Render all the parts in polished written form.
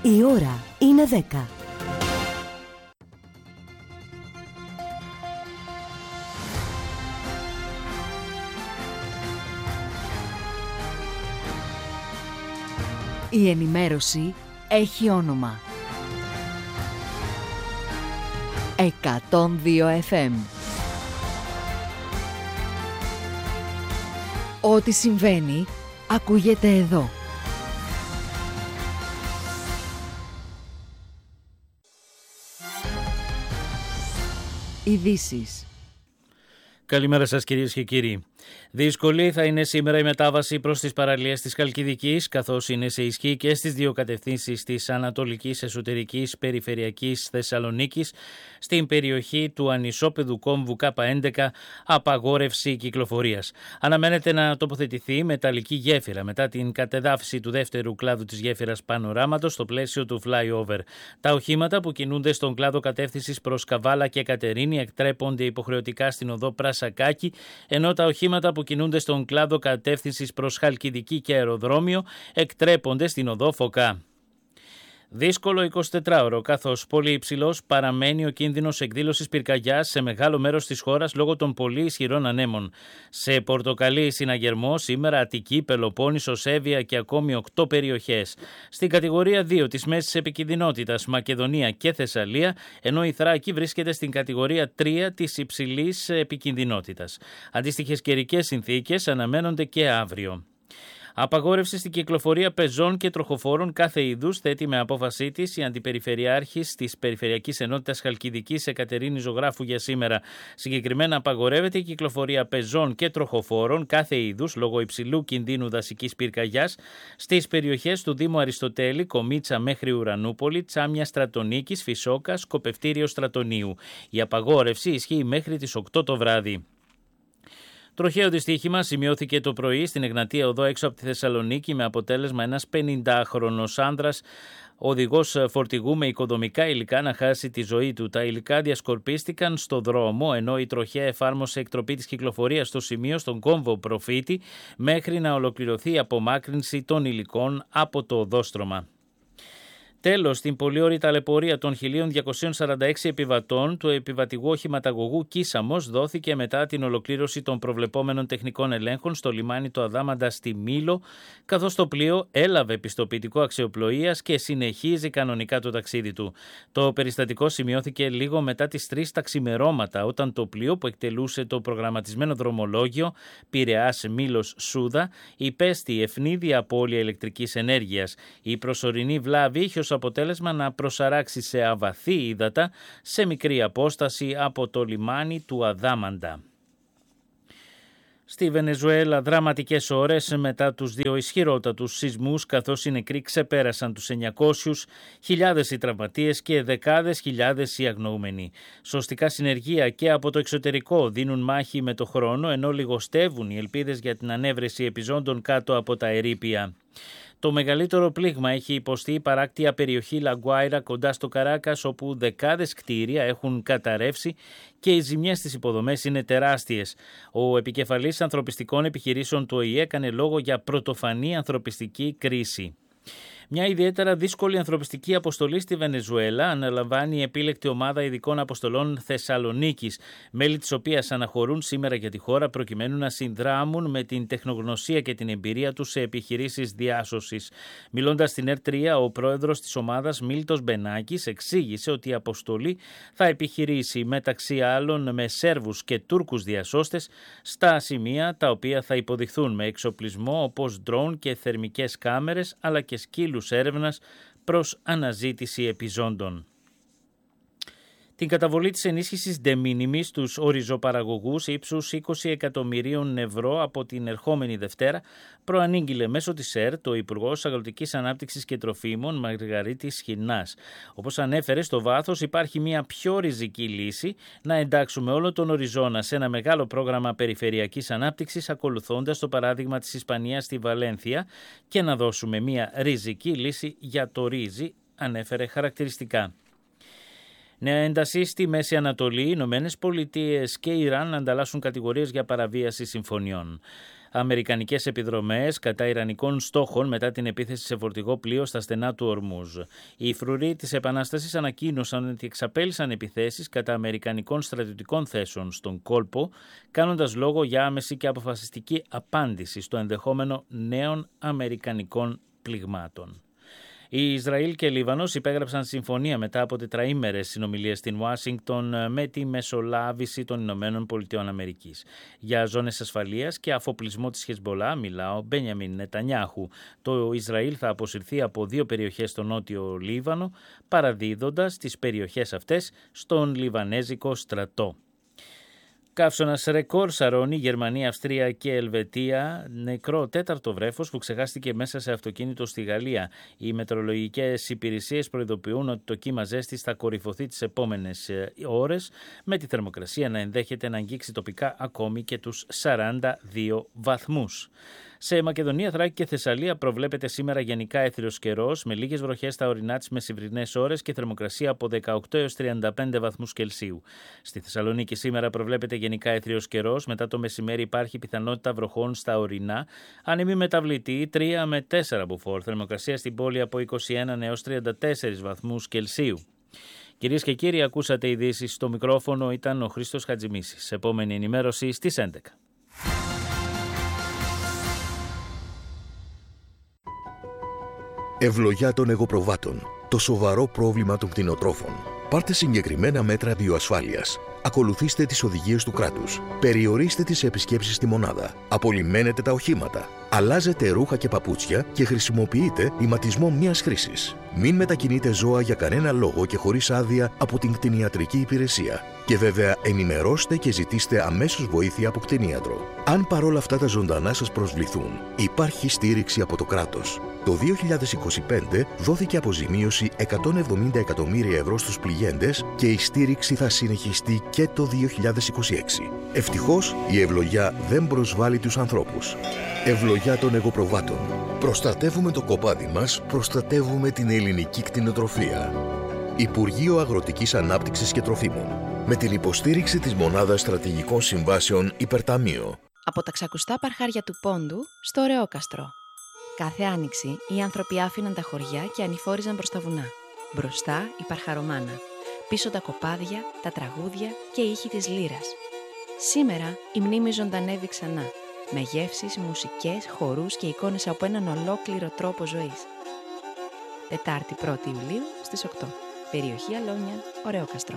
Η ώρα είναι 10. Η ενημέρωση έχει όνομα. 102 FM. Ό,τι συμβαίνει, ακούγεται εδώ. Ειδήσεις. Καλημέρα σας κυρίες και κύριοι. Δύσκολη θα είναι σήμερα η μετάβαση προς τις παραλίες της Χαλκιδικής, καθώς είναι σε ισχύ και στις δύο κατευθύνσεις της Ανατολικής Εσωτερικής Περιφερειακής Θεσσαλονίκης, στην περιοχή του ανισόπεδου κόμβου K11 απαγόρευση κυκλοφορίας. Αναμένεται να τοποθετηθεί μεταλλική γέφυρα μετά την κατεδάφιση του δεύτερου κλάδου της γέφυρας Πανοράματος στο πλαίσιο του flyover. Τα οχήματα που κινούνται στον κλάδο κατεύθυνσης προς Καβάλα και Κατερίνη εκτρέπονται υποχρεωτικά στην οδό Πρασακάκη, ενώ τα οχήματα που κινούνται στον κλάδο κατεύθυνσης προς Χαλκιδική και αεροδρόμιο εκτρέπονται στην οδό Φωκά. Δύσκολο 24ωρο, καθώς πολύ υψηλός παραμένει ο κίνδυνος εκδήλωσης πυρκαγιάς σε μεγάλο μέρος της χώρας λόγω των πολύ ισχυρών ανέμων. Σε πορτοκαλί συναγερμό σήμερα Αττική, Πελοπόννησος, Εύβοια και ακόμη 8 περιοχές. Στην κατηγορία 2 της μέσης επικινδυνότητας Μακεδονία και Θεσσαλία, ενώ η Θράκη βρίσκεται στην κατηγορία 3 της υψηλής επικινδυνότητας. Αντίστοιχες καιρικές συνθήκες αναμένονται και αύριο. Απαγόρευση στην κυκλοφορία πεζών και τροχοφόρων κάθε είδους θέτει με απόφασή της η Αντιπεριφερειάρχης της Περιφερειακής Ενότητας Χαλκιδικής Εκατερίνη Ζωγράφου για σήμερα. Συγκεκριμένα απαγορεύεται η κυκλοφορία πεζών και τροχοφόρων κάθε είδους λόγω υψηλού κινδύνου δασικής πυρκαγιάς στις περιοχές του Δήμου Αριστοτέλη, Κομίτσα μέχρι Ουρανούπολη, Τσάμια Στρατονίκης, Φυσόκα, Σκοπευτήριο Στρατονίου. Η απαγόρευση ισχύει μέχρι τις 8 το βράδυ. Τροχαίο δυστύχημα σημειώθηκε το πρωί στην Εγνατία Οδό έξω από τη Θεσσαλονίκη με αποτέλεσμα ένας 50χρονος άνδρας οδηγός φορτηγού με οικοδομικά υλικά να χάσει τη ζωή του. Τα υλικά διασκορπίστηκαν στο δρόμο ενώ η τροχέα εφάρμοσε εκτροπή της κυκλοφορίας στο σημείο στον κόμβο Προφήτη μέχρι να ολοκληρωθεί η απομάκρυνση των υλικών από το οδόστρωμα. Τέλος, στην πολύωρη ταλαιπωρία των 1.246 επιβατών του επιβατηγού οχηματαγωγού Κίσαμος δόθηκε μετά την ολοκλήρωση των προβλεπόμενων τεχνικών ελέγχων στο λιμάνι του Αδάμαντα στη Μήλο, καθώς το πλοίο έλαβε πιστοποιητικό αξιοπλοείας και συνεχίζει κανονικά το ταξίδι του. Το περιστατικό σημειώθηκε λίγο μετά τις 3 τα ξημερώματα, όταν το πλοίο που εκτελούσε το προγραμματισμένο δρομολόγιο Πειραιάς Μήλος Σούδα υπέστη ευνίδια απώλεια ηλεκτρικής ενέργειας. Η προσωρινή βλάβη είχε ως αποτέλεσμα να προσαράξει σε αβαθή ύδατα σε μικρή απόσταση από το λιμάνι του Αδάμαντα. Στη Βενεζουέλα δραματικές ώρες μετά τους 2 ισχυρότατους σεισμούς, καθώς οι νεκροί ξεπέρασαν τους 900, χιλιάδες οι τραυματίες και δεκάδες χιλιάδες οι αγνοούμενοι. Σωστικά συνεργεία και από το εξωτερικό δίνουν μάχη με το χρόνο, ενώ λιγοστεύουν οι ελπίδες για την ανέβρεση επιζώντων κάτω από τα ερείπια. Το μεγαλύτερο πλήγμα έχει υποστεί η παράκτια περιοχή Λαγκουάιρα κοντά στο Καράκας, όπου δεκάδες κτίρια έχουν καταρρεύσει και οι ζημιές στις υποδομές είναι τεράστιες. Ο επικεφαλής ανθρωπιστικών επιχειρήσεων του ΟΗΕ έκανε λόγο για πρωτοφανή ανθρωπιστική κρίση. Μια ιδιαίτερα δύσκολη ανθρωπιστική αποστολή στη Βενεζουέλα αναλαμβάνει η επίλεκτη ομάδα ειδικών αποστολών Θεσσαλονίκης, μέλη της οποίας αναχωρούν σήμερα για τη χώρα προκειμένου να συνδράμουν με την τεχνογνωσία και την εμπειρία τους σε επιχειρήσεις διάσωσης. Μιλώντας στην ΕΡΤ3, ο πρόεδρος της ομάδας Μίλτος Μπενάκης εξήγησε ότι η αποστολή θα επιχειρήσει μεταξύ άλλων με Σέρβους και Τούρκους διασώστες στα σημεία τα οποία θα υποδειχθούν με εξοπλισμό όπως ντρόουν και θερμικές κάμερες αλλά και σκύλους έρευνας προς αναζήτηση επιζώντων. Την καταβολή της ενίσχυσης de minimis στους οριζοπαραγωγούς ύψους 20 εκατομμυρίων ευρώ από την ερχόμενη Δευτέρα προανήγγειλε μέσω της ΕΡΤ ο Υπουργός Αγροτικής Ανάπτυξης και Τροφίμων Μαργαρίτης Σχοινάς. Όπως ανέφερε, στο βάθος υπάρχει μια πιο ριζική λύση να εντάξουμε όλο τον οριζόνα σε ένα μεγάλο πρόγραμμα περιφερειακής ανάπτυξης, ακολουθώντας το παράδειγμα της Ισπανίας στη Βαλένθια, και να δώσουμε μια ριζική λύση για το ρύζι, ανέφερε χαρακτηριστικά. Νέα ένταση στη Μέση Ανατολή, οι Ηνωμένες Πολιτείες και Ιράν ανταλλάσσουν κατηγορίες για παραβίαση συμφωνιών. αμερικανικές επιδρομές κατά ιρανικών στόχων μετά την επίθεση σε φορτηγό πλοίο στα στενά του Ορμούζ. Οι φρουροί της Επανάστασης ανακοίνωσαν ότι εξαπέλυσαν επιθέσεις κατά αμερικανικών στρατιωτικών θέσεων στον κόλπο, κάνοντας λόγο για άμεση και αποφασιστική απάντηση στο ενδεχόμενο νέων αμερικανικών πληγμάτων. Οι Ισραήλ και Λίβανος υπέγραψαν συμφωνία μετά από τετραήμερες συνομιλίες στην Ουάσιγκτον με τη μεσολάβηση των Ηνωμένων Πολιτειών Αμερικής. Για ζώνες ασφαλείας και αφοπλισμό της Χεσμπολά μιλά ο Μπένιαμιν Νετανιάχου. Το Ισραήλ θα αποσυρθεί από 2 περιοχές στο νότιο Λίβανο, παραδίδοντας τις περιοχές αυτές στον Λιβανέζικο στρατό. Καύσωνας ρεκόρ σαρώνει Γερμανία, Αυστρία και Ελβετία, νεκρό 4ο βρέφος που ξεχάστηκε μέσα σε αυτοκίνητο στη Γαλλία. Οι μετεωρολογικές υπηρεσίες προειδοποιούν ότι το κύμα ζέστης θα κορυφωθεί τις επόμενες ώρες, με τη θερμοκρασία να ενδέχεται να αγγίξει τοπικά ακόμη και τους 42 βαθμούς. Σε Μακεδονία, Θράκη και Θεσσαλία προβλέπεται σήμερα γενικά έθριος καιρός, με λίγες βροχές στα ορεινά τις μεσημβρινές ώρες και θερμοκρασία από 18 έως 35 βαθμούς Κελσίου. Στη Θεσσαλονίκη σήμερα προβλέπεται γενικά έθριος καιρός, μετά το μεσημέρι υπάρχει πιθανότητα βροχών στα ορεινά, ανεμή μεταβλητή 3 με 4 μποφόρ, θερμοκρασία στην πόλη από 21 έως 34 βαθμούς Κελσίου. Κυρίες και κύριοι, ακούσατε ειδήσεις. Στο μικρόφωνο ήταν ο Χρήστος Χατζημίσης. Επόμενη ενημέρωση στις 11. Ευλογιά των εγωπροβάτων. Το σοβαρό πρόβλημα των κτηνοτρόφων. Πάρτε συγκεκριμένα μέτρα βιοασφάλειας. Ακολουθήστε τις οδηγίες του κράτους. Περιορίστε τις επισκέψεις στη μονάδα. Απολυμμένετε τα οχήματα. Αλλάζετε ρούχα και παπούτσια και χρησιμοποιείτε ηματισμό μίας χρήσης. Μην μετακινείτε ζώα για κανένα λόγο και χωρίς άδεια από την κτηνιατρική υπηρεσία. Και βέβαια ενημερώστε και ζητήστε αμέσως βοήθεια από κτηνίατρο. Αν παρόλα αυτά τα ζωντανά σας προσβληθούν, υπάρχει στήριξη από το κράτος. Το 2025 δόθηκε αποζημίωση 170 εκατομμύρια ευρώ στους πληγέντες και η στήριξη θα συνεχιστεί και το 2026. Ευτυχώς η ευλογιά δεν προσβάλλει τους ανθρώπους. Ευλογιά των εγωπροβάτων. Προστατεύουμε το κοπάδι μας, προστατεύουμε την ελληνική κτηνοτροφία. Υπουργείο Αγροτικής Ανάπτυξης και Τροφίμων. Με την υποστήριξη της Μονάδας Στρατηγικών Συμβάσεων Υπερταμείο. Από τα ξακουστά παρχάρια του Πόντου στο Ρεόκαστρο. Κάθε άνοιξη οι άνθρωποι άφηναν τα χωριά και ανηφόριζαν προς τα βουνά. Μπροστά η παρχαρομάνα. Πίσω τα κοπάδια, τα τραγούδια και οι ήχοι της λύρας. Σήμερα η μνήμη ζωντανεύει ξανά. Με γεύσεις, μουσικές, χορούς και εικόνες από έναν ολόκληρο τρόπο ζωής. Τετάρτη 1η Ιουλίου στις 8. Περιοχή Αλόνια, Ρεόκαστρο.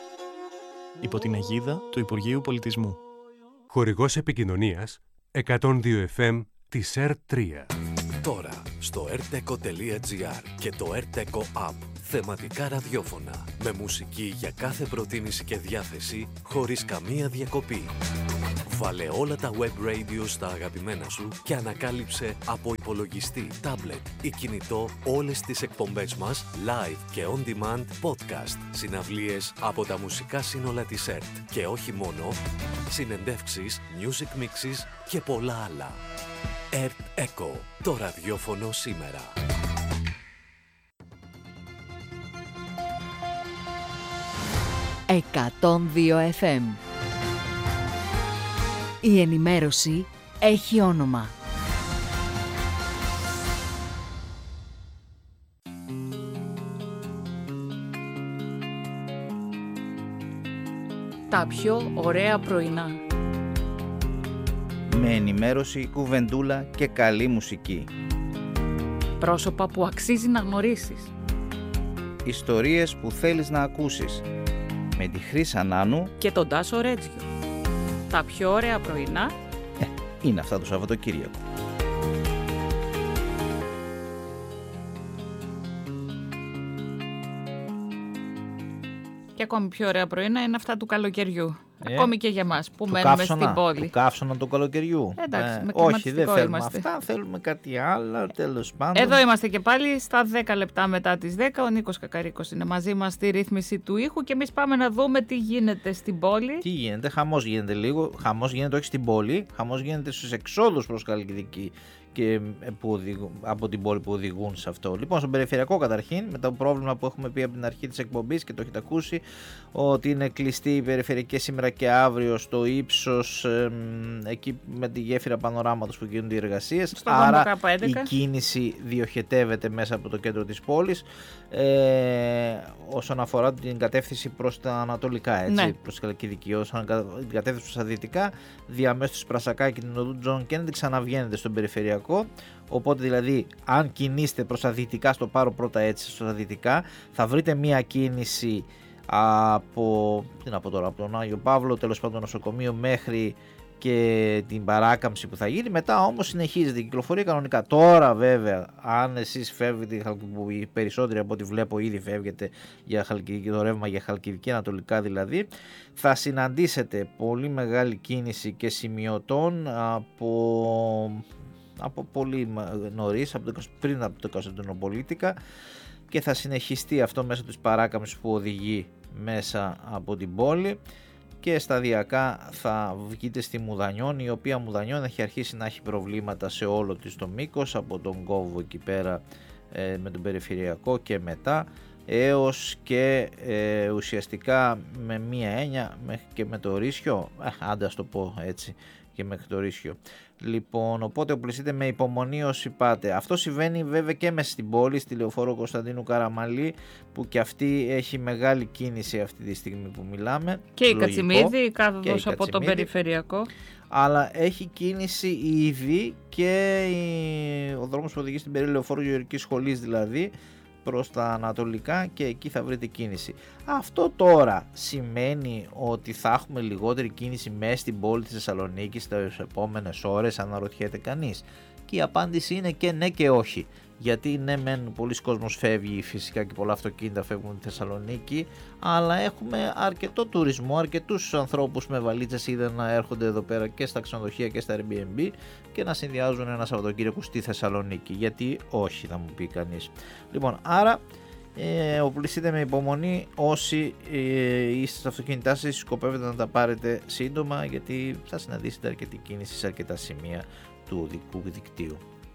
Υπό την αιγίδα του Υπουργείου Πολιτισμού. Χορηγός επικοινωνίας 102 FM της ΕΡΤ3. Τώρα στο rteco.gr και το rteco app. Θεματικά ραδιόφωνα με μουσική για κάθε προτίμηση και διάθεση χωρίς καμία διακοπή. Βάλε όλα τα web radio στα αγαπημένα σου και ανακάλυψε από υπολογιστή, tablet ή κινητό όλες τις εκπομπές μας live και on demand podcast, συναυλίες από τα μουσικά σύνολα της ΕΡΤ και όχι μόνο, συνεντεύξεις, music mixes και πολλά άλλα. ΕΡΤ Echo, το ραδιόφωνο σήμερα. «102 FM». Η ενημέρωση έχει όνομα. Τα πιο ωραία πρωινά. Με ενημέρωση, κουβεντούλα και καλή μουσική. Πρόσωπα που αξίζει να γνωρίσεις. Ιστορίες που θέλεις να ακούσεις. Με τη Χρύσα Νάνου και τον Τάσο Ρέτζιο. Τα πιο ωραία πρωινά είναι αυτά το Σαββατοκύριακο. Και ακόμη πιο ωραία πρωινά είναι αυτά του καλοκαιριού. Ακόμη και για μας που μένουμε στην πόλη. Του καύσωνα του καλοκαιριού. Εντάξει, με όχι, δεν θέλουμε είμαστε. Αυτά, θέλουμε κάτι άλλο, τέλος πάντων. Εδώ είμαστε και πάλι στα 10 λεπτά μετά τις 10. Ο Νίκος Κακαρίκος είναι μαζί μας στη ρύθμιση του ήχου και εμείς πάμε να δούμε τι γίνεται στην πόλη. Τι γίνεται, χαμός γίνεται λίγο. Χαμός γίνεται όχι στην πόλη, χαμός γίνεται στους εξόδους προς Χαλκιδική και από την πόλη που οδηγούν σε αυτό. Λοιπόν, στον περιφερειακό καταρχήν, με το πρόβλημα που έχουμε πει από την αρχή της εκπομπής και το έχετε ακούσει, ότι είναι κλειστή η περιφερειακή σήμερα και αύριο στο ύψος εκεί με τη γέφυρα πανοράματος που γίνονται οι εργασίες. Άρα η κίνηση διοχετεύεται μέσα από το κέντρο της πόλης όσον αφορά την κατεύθυνση προς τα ανατολικά, έτσι, ναι, προς τη Χαλκιδική. Όσον την κατεύθυνση προς τα δυτικά, διαμέσου της Πρασακά και την οδού Τζον Κέννεντι ξαναβγαίνετε στον περιφερειακό. Οπότε δηλαδή, αν κινείστε προς τα δυτικά, στο πάρω πρώτα έτσι, στα δυτικά, θα βρείτε μία κίνηση από τον Άγιο Παύλο, τέλος πάντων νοσοκομείο, μέχρι και την παράκαμψη που θα γίνει. Μετά όμως συνεχίζεται η κυκλοφορία κανονικά. Τώρα βέβαια, αν εσείς φεύγετε, που οι περισσότεροι από ό,τι βλέπω ήδη φεύγετε για Χαλκιδική, το ρεύμα για Χαλκιδική ανατολικά δηλαδή, θα συναντήσετε πολύ μεγάλη κίνηση και σημειωτών από πολύ νωρίς, πριν από το Κωνσταντινοπολίτικα, και θα συνεχιστεί αυτό μέσω της παράκαμψης που οδηγεί μέσα από την πόλη, και σταδιακά θα βγείτε στη Μουδανιών, η οποία Μουδανιών έχει αρχίσει να έχει προβλήματα σε όλο της το μήκος, από τον Κόβο εκεί πέρα με τον περιφερειακό και μετά, έως και ουσιαστικά με μία έννοια μέχρι και με το Ρήσιο, άντε ας το πω έτσι, και μέχρι το Ρήσιο. Λοιπόν, οπότε οπλιστείτε με υπομονή όσοι πάτε. Αυτό συμβαίνει βέβαια και μέσα στην πόλη, στη Λεωφόρο Κωνσταντίνου Καραμαλή, που και αυτή έχει μεγάλη κίνηση αυτή τη στιγμή που μιλάμε. Και η Κατσιμίδη, η κάθοδος από τον περιφερειακό. Αλλά έχει κίνηση ήδη και ο δρόμος που οδηγεί στην περί Λεωφόρου Γεωργικής Σχολής, δηλαδή προς τα ανατολικά, και εκεί θα βρείτε κίνηση. Αυτό τώρα σημαίνει ότι θα έχουμε λιγότερη κίνηση μέσα στην πόλη της Θεσσαλονίκης στις επόμενες ώρες, αναρωτιέται κανείς? Και η απάντηση είναι και ναι και όχι. Γιατί ναι, μεν πολλοί κόσμος φεύγει φυσικά και πολλά αυτοκίνητα φεύγουν τη Θεσσαλονίκη, αλλά έχουμε αρκετό τουρισμό, αρκετούς ανθρώπους με βαλίτσες είδαν να έρχονται εδώ πέρα και στα ξενοδοχεία και στα Airbnb και να συνδυάζουν ένα Σαββατοκύριακο στη Θεσσαλονίκη. Γιατί όχι, θα μου πει κανείς. Λοιπόν, άρα οπλιστείτε με υπομονή όσοι είστε στα αυτοκίνητά σας, σκοπεύετε να τα πάρετε σύντομα, γιατί θα συναντήσετε αρκετή κίνηση σε αρκετά σημεία του οδικού δικτύου.